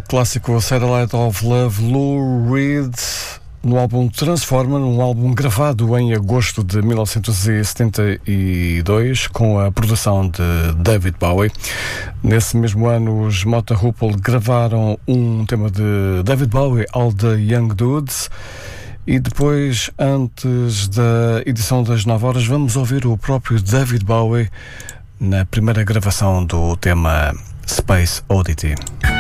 clássico Satellite of Love, Lou Reed, no álbum Transformer, um álbum gravado em agosto de 1972, com a produção de David Bowie. Nesse mesmo ano, os Mota Hoople gravaram um tema de David Bowie, All the Young Dudes. E depois, antes da edição das 9 horas, vamos ouvir o próprio David Bowie na primeira gravação do tema Space Oddity.